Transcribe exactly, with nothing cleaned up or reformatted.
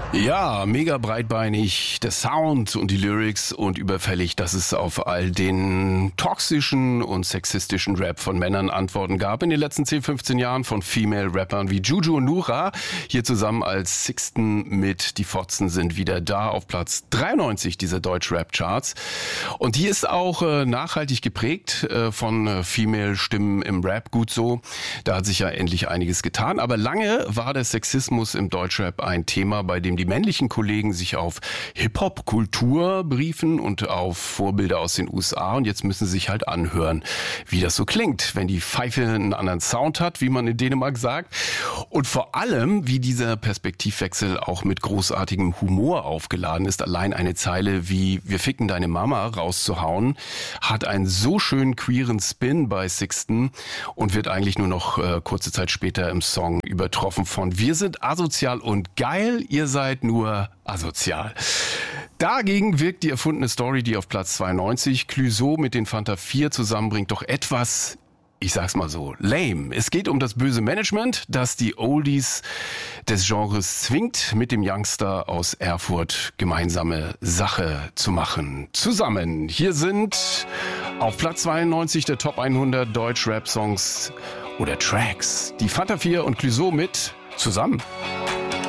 Ja, mega breitbeinig, der Sound und die Lyrics und überfällig, dass es auf all den toxischen und sexistischen Rap von Männern Antworten gab in den letzten zehn, fünfzehn Jahren von Female-Rappern wie Juju und Nura. Hier zusammen als Sixten mit Die Fotzen sind wieder da auf Platz dreiundneunzig dieser Deutsch-Rap-Charts. Und die ist auch äh, nachhaltig geprägt äh, von äh, Female-Stimmen im Rap, gut so. Da hat sich ja endlich einiges getan. Aber lange war der Sexismus im Deutschrap ein Thema, bei dem die männlichen Kollegen sich auf Hip-Hop-Kultur briefen und auf Vorbilder aus den U S A. Und jetzt müssen sie sich halt anhören, wie das so klingt, wenn die Pfeife einen anderen Sound hat, wie man in Dänemark sagt. Und vor allem, wie dieser Perspektivwechsel auch mit großartigem Humor aufgeladen ist. Allein eine Zeile wie "Wir ficken deine Mama" rauszuhauen, hat einen so schönen queeren Spin bei Sixten und wird eigentlich nur noch äh, kurze Zeit später im Song übertroffen von "Wir sind asozial und geil, ihr seid nur asozial". Dagegen wirkt die erfundene Story, die auf Platz zweiundneunzig Clouseau mit den Fanta vier zusammenbringt, doch etwas, ich sag's mal so, lame. Es geht um das böse Management, das die Oldies des Genres zwingt, mit dem Youngster aus Erfurt gemeinsame Sache zu machen. Zusammen. Hier sind auf Platz zweiundneunzig der Top hundert Deutsch-Rap-Songs oder Tracks. Die Fanta vier und Clouseau mit "Zusammen".